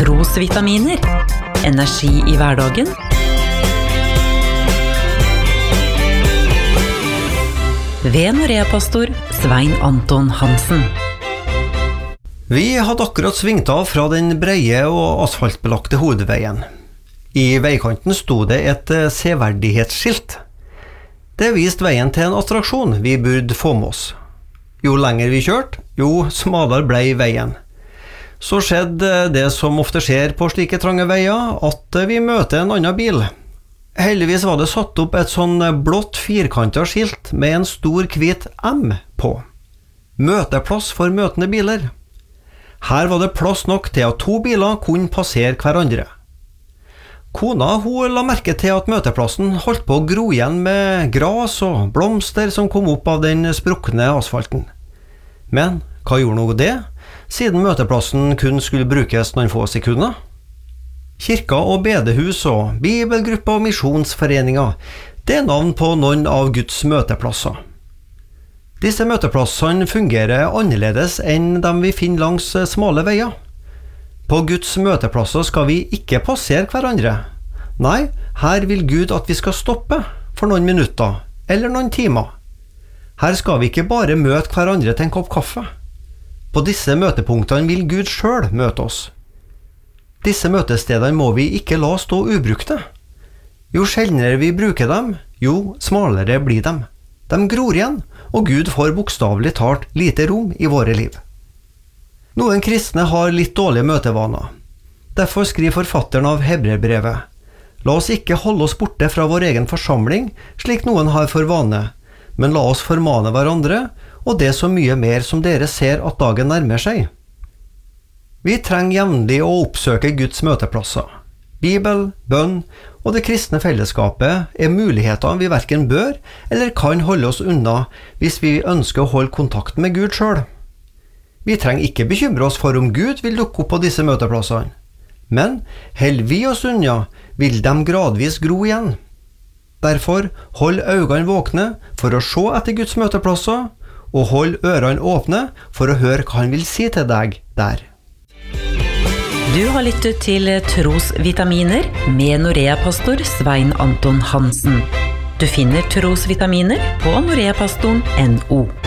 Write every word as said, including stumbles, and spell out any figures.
Trosvitaminer. Energi i hverdagen. Ved Norea-pastor Svein Anton Hansen. Vi hadde akkurat svingt av fra den breie og asfaltbelagte hovedveien. I veikanten sto det et severdighetsskilt. Det viste veien til en attraksjon vi burde få med oss. Jo lenger vi kjørte, jo smalere ble veien. Så skjedde det som ofte skjer på slike trange veier, at vi møter en annen bil. Heldigvis var det satt opp et sånn blått firkantet skilt med en stor hvit M på. Møteplass for møtende biler. Her var det plass nok til at to biler kunne passere hverandre. Kona hun la merke til at møteplassen holdt på å gro igjen med gras og blomster som kom opp av den sprukne asfalten. Men hva gjorde nå det, siden møteplassen kun skulle brukes noen få sekunder? Kirka og bedehus og bibelgrupper og misjonsforeninger, det er navn på noen av Guds møteplasser. Disse møteplassene fungerer annerledes enn dem vi finner langs smale veier. På Guds møteplasser skal vi ikke passere hverandre. Nei, her vil Gud at vi skal stoppe for noen minutter, eller noen timer. Her skal vi ikke bare møte hverandre til en kopp kaffe. På disse møtepunktene vil Gud selv møte oss. Disse møtestedene må vi ikke la stå ubrukte. Jo sjeldnere vi bruker dem, jo smalere blir dem. De gror igjen, og Gud får bokstavelig talt lite rom i våre liv. Noen kristne har litt dårlige møtevaner. Derfor skriver forfatteren av Hebreerbrevet: La oss ikke holde oss borte fra vår egen forsamling, slik noen har for vane, men la oss formane hverandre, og det så mye mer som dere ser at dagen nærmer seg. Vi trenger jevnlig å oppsøke Guds møteplasser. Bibel, bønn og det kristne fellesskapet er muligheter vi hverken bør eller kan holde oss unna hvis vi ønsker å holde kontakt med Gud selv. Vi trenger ikke bekymre oss for om Gud vil dukke opp på disse møteplassene. Men holder vi oss unna, vil de gradvis gro igjen. Derfor hold øynene våkne for å se etter Guds møteplasser, og hold ørene åpne for å høre hva han vil si til deg der. Du har lyttet til Trosvitaminer med Norea-pastor Svein Anton Hansen. Du finner Trosvitaminer på noreapastoren punktum no.